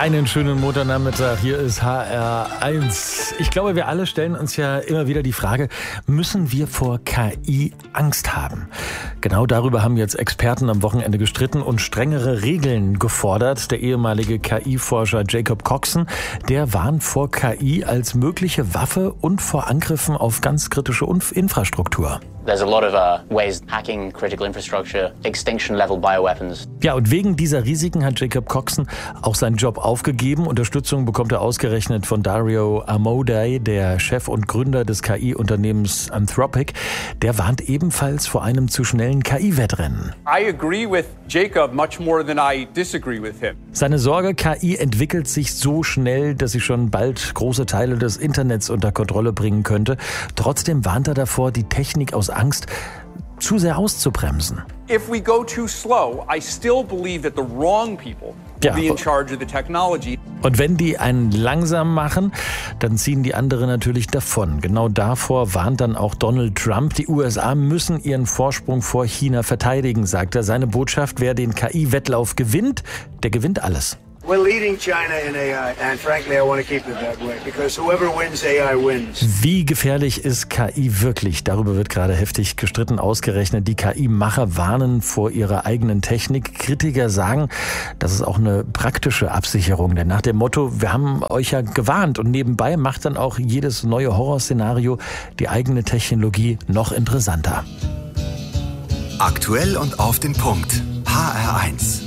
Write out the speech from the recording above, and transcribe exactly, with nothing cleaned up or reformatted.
Einen schönen Montagnachmittag, hier ist H R eins. Ich glaube, wir alle stellen uns ja immer wieder die Frage, müssen wir vor K I Angst haben? Genau darüber haben jetzt Experten am Wochenende gestritten und strengere Regeln gefordert. Der ehemalige K I-Forscher Jacob Coxon, der warnt vor K I als mögliche Waffe und vor Angriffen auf ganz kritische Infrastruktur. There's a lot of uh, ways hacking critical infrastructure, extinction-level bioweapons. Ja, und wegen dieser Risiken hat Jacob Coxon auch seinen Job aufgegeben. Unterstützung bekommt er ausgerechnet von Dario Amodei, der Chef und Gründer des K I-Unternehmens Anthropic. Der warnt ebenfalls vor einem zu schnellen K I-Wettrennen. I agree with Jacob much more than I disagree with him. Seine Sorge, K I entwickelt sich so schnell, dass sie schon bald große Teile des Internets unter Kontrolle bringen könnte. Trotzdem warnt er davor, die Technik aus Angst zu sehr auszubremsen. If we go too slow, I still believe that the wrong people will Ja. be in charge of the technology. Und wenn die einen langsam machen, dann ziehen die anderen natürlich davon. Genau davor warnt dann auch Donald Trump. Die U S A müssen ihren Vorsprung vor China verteidigen, sagt er. Seine Botschaft: Wer den K I-Wettlauf gewinnt, der gewinnt alles. We're leading China in A I, and frankly, I want to keep it that way, because whoever wins A I wins. Wie gefährlich ist K I wirklich? Darüber wird gerade heftig gestritten, ausgerechnet. Die K I-Macher warnen vor ihrer eigenen Technik. Kritiker sagen, das ist auch eine praktische Absicherung. Denn nach dem Motto, wir haben euch ja gewarnt, und nebenbei macht dann auch jedes neue Horrorszenario die eigene Technologie noch interessanter. Aktuell und auf den Punkt. H R eins.